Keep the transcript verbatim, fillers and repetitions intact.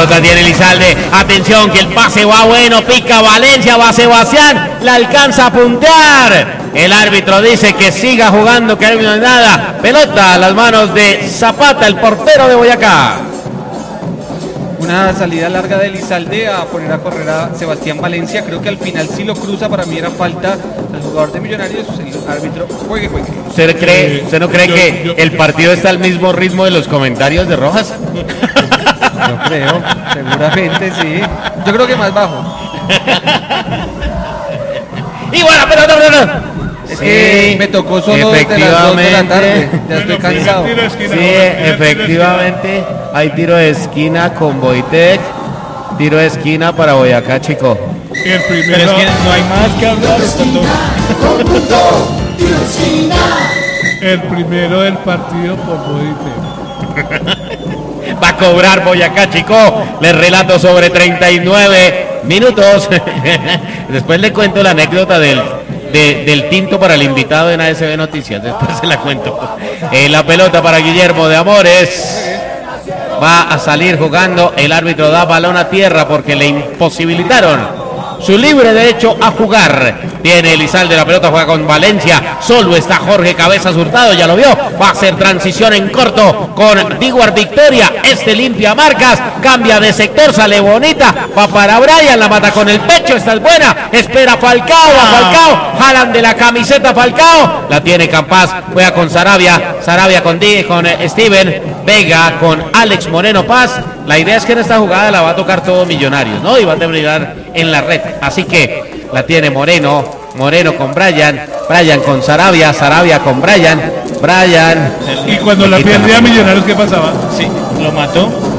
pelota tiene Elizalde. Atención que el pase va bueno. Pica Valencia. Va Sebastián. La alcanza a puntear. El árbitro dice que siga jugando, que no hay nada. Pelota a las manos de Zapata, el portero de Boyacá. Una salida larga de Elizalde a poner a correr a Sebastián Valencia. Creo que al final sí lo cruza. Para mí era falta al jugador de Millonarios. El árbitro juegue, juegue. ¿Usted, cree, ¿usted no cree yo, que yo, el partido está al mismo ritmo de los comentarios de Rojas? Yo creo, seguramente sí. Yo creo que más bajo. Y bueno, pero no, no, no. Es que me tocó solo desde las dos de la tarde. Ya estoy cansado. Sí, efectivamente. Hay tiro de esquina con Boitec. Tiro de esquina para Boyacá, chico. El primero, Pero es que no hay más que hablar. el primero del partido por Boite. Va a cobrar Boyacá, chico. Les relato sobre treinta y nueve minutos. Después le cuento la anécdota del, de, del tinto para el invitado en A S B Noticias. Después se la cuento. Eh, la pelota para Guillermo de Amores. Va a salir jugando. El árbitro da balón a tierra porque le imposibilitaron su libre derecho a jugar. Tiene Elizalde la pelota, juega con Valencia. Solo está Jorge Cabezas Hurtado, ya lo vio. Va a hacer transición en corto con Diguard Victoria. Este limpia marcas, cambia de sector, sale bonita. Va para Brian, la mata con el pecho, esta es buena. Espera Falcao, a Falcao. Jalan de la camiseta Falcao. La tiene Campas, juega con Sarabia. Sarabia con, D, con eh, Steven. Vega con Alex Moreno Paz. La idea es que en esta jugada la va a tocar todo Millonarios, ¿no? Y va a terminar en la red. Así que la tiene Moreno, Moreno con Brian, Brian con Sarabia, Sarabia con Brian, Brian. Y cuando la pierde a Millonarios, ¿qué pasaba? Sí, lo mató.